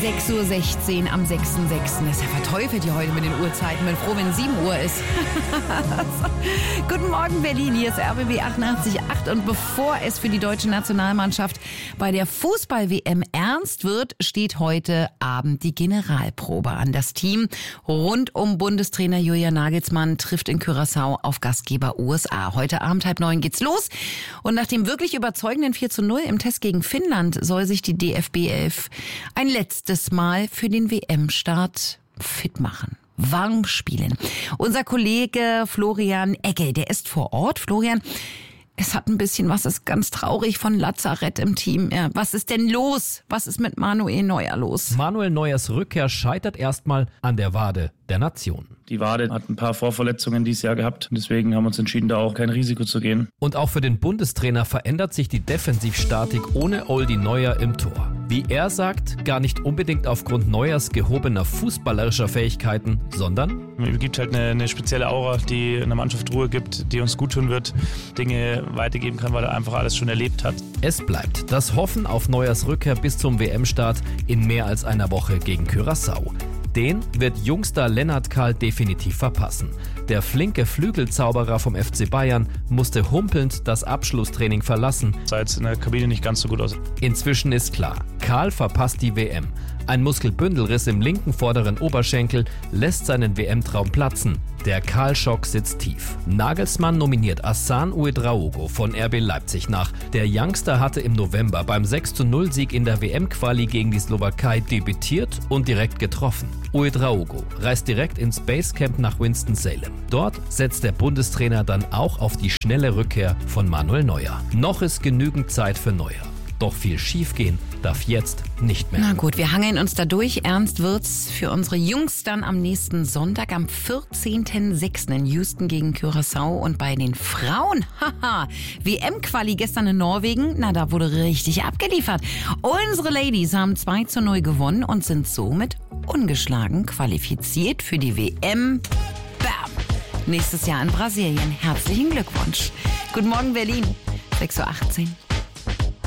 6:16 Uhr am 6.6. Das ist ja verteufelt hier heute mit den Uhrzeiten. Bin froh, wenn 7 Uhr ist. Guten Morgen, Berlin. Hier ist RBB 88.8. Und bevor es für die deutsche Nationalmannschaft bei der Fußball-WM ernst wird, steht heute Abend die Generalprobe an. Das Team rund um Bundestrainer Julian Nagelsmann trifft in Curaçao auf Gastgeber USA. Heute Abend 8:30 geht's los. Und nach dem wirklich überzeugenden 4:0 im Test gegen Finnland soll sich die DFB 11 ein letztes Mal für den WM-Start fit machen. Warm spielen. Unser Kollege Florian Egge, der ist vor Ort. Florian, es hat ein bisschen was, ist ganz traurig von Lazarett im Team. Ja, was ist denn los? Was ist mit Manuel Neuer los? Manuel Neuers Rückkehr scheitert erstmal an der Wade der Nation. Die Wade hat ein paar Vorverletzungen dieses Jahr gehabt. Deswegen haben wir uns entschieden, da auch kein Risiko zu gehen. Und auch für den Bundestrainer verändert sich die Defensivstatik ohne Oldie Neuer im Tor. Wie er sagt, gar nicht unbedingt aufgrund Neuers gehobener fußballerischer Fähigkeiten, sondern Es gibt halt eine spezielle Aura, die einer Mannschaft Ruhe gibt, die uns gut tun wird, Dinge weitergeben kann, weil er einfach alles schon erlebt hat. es bleibt das Hoffen auf Neuers Rückkehr bis zum WM-Start in mehr als einer Woche gegen Curaçao. Den wird Jungstar Lennart Kahl definitiv verpassen. Der flinke Flügelzauberer vom FC Bayern musste humpelnd das Abschlusstraining verlassen. Sah jetzt in der Kabine nicht ganz so gut aus. Inzwischen ist klar, Kahl verpasst die WM. Ein Muskelbündelriss im linken vorderen Oberschenkel lässt seinen WM-Traum platzen. Der Kahl-Schock sitzt tief. Nagelsmann nominiert Hassan Ouedraogo von RB Leipzig nach. Der Youngster hatte im November beim 6:0-Sieg in der WM-Quali gegen die Slowakei debütiert und direkt getroffen. Ouedraogo reist direkt ins Basecamp nach Winston-Salem. Dort setzt der Bundestrainer dann auch auf die schnelle Rückkehr von Manuel Neuer. Noch ist genügend Zeit für Neuer. Doch viel schiefgehen darf jetzt nicht mehr. Na gut, wir hangeln uns da durch. Ernst wird's für unsere Jungs dann am nächsten Sonntag, am 14.06. in Houston gegen Curaçao. Und bei den Frauen, WM-Quali gestern in Norwegen, na da wurde richtig abgeliefert. Unsere Ladies haben 2:0 gewonnen und sind somit ungeschlagen qualifiziert für die WM. Bam! Nächstes Jahr in Brasilien. Herzlichen Glückwunsch. Guten Morgen, Berlin. 6:18 Uhr.